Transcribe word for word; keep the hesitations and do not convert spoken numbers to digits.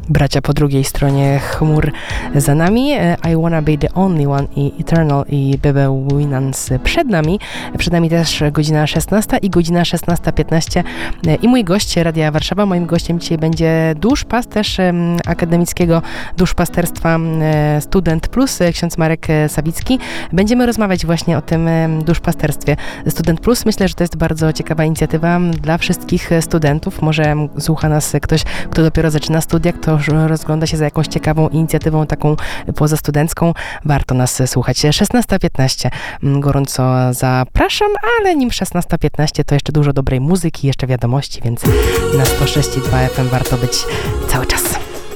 Bracia po drugiej stronie chmur za nami. I Wanna Be The Only One i Eternal i Bebe Winans przed nami. Przed nami też godzina szesnasta i godzina szesnasta piętnaście. I mój gość Radia Warszawa. Moim gościem dzisiaj będzie duszpasterz akademickiego duszpasterstwa Student Plus, ksiądz Marek Sawicki. Będziemy rozmawiać właśnie o tym duszpasterstwie Student Plus. Myślę, że to jest bardzo ciekawa inicjatywa dla wszystkich studentów. Może słucha nas ktoś, kto dopiero zaczyna studia, kto rozgląda się za jakąś ciekawą inicjatywą taką pozastudencką. Warto nas słuchać. szesnasta piętnaście. Gorąco zapraszam, ale nim szesnasta piętnaście to jeszcze dużo dobrej muzyki, jeszcze wiadomości, więc na sto sześć i dwa F M warto być cały czas.